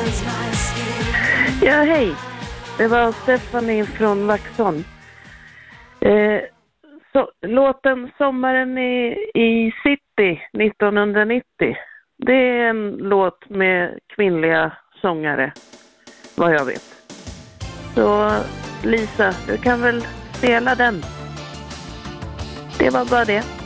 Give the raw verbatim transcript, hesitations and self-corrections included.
Ja, hej. Det var Stephanie från Vaxholm. Eh, så, låten Sommaren i, i City nittonhundranittio. Det är en låt med kvinnliga sångare, vad jag vet. Så Lisa, du kan väl spela den. Det var bara det.